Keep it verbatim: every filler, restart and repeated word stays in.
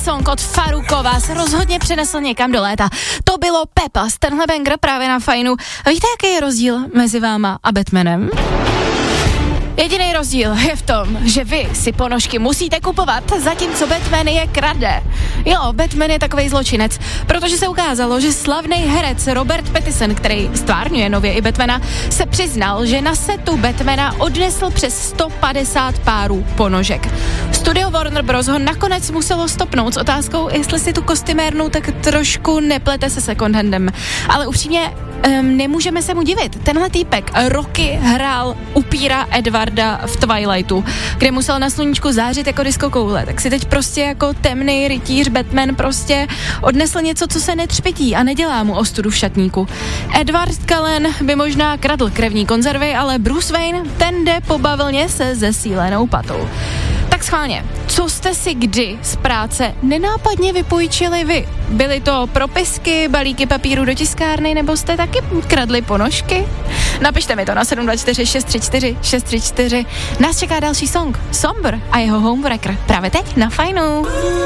song od Faruko vás rozhodně přenesl někam do léta. To bylo Pepas, tenhle banger právě na Fajnu. A víte, jaký je rozdíl mezi váma a Batmanem? Jediný rozdíl je v tom, že vy si ponožky musíte kupovat, zatímco Batman je krade. Jo, Batman je takovej zločinec, protože se ukázalo, že slavný herec Robert Pattinson, který stvárňuje nově i Batmana, se přiznal, že na setu Batmana odnesl přes sto padesát párů ponožek. Studio Warner Bros. Ho nakonec muselo stopnout s otázkou, jestli si tu kostymérnu tak trošku neplete se secondhandem. Ale upřímně, um, nemůžeme se mu divit. Tenhle týpek roky hrál upíra Edwarda v Twilightu, kde musel na sluníčku zářit jako disco koule, tak si teď prostě jako temný rytíř Batman prostě odnesl něco, co se netřpití a nedělá mu ostudu v šatníku. Edward Cullen by možná kradl krevní konzervy, ale Bruce Wayne, ten jde po bavlně se zesílenou patou. Tak schválně, co jste si kdy z práce nenápadně vypůjčili vy? Byly to propisky, balíky papíru do tiskárny, nebo jste taky kradli ponožky? Napište mi to na sedm dva čtyři šest tři čtyři šest tři čtyři. Nás čeká další song, Somber a jeho Homewrecker. Právě teď na Fajnu.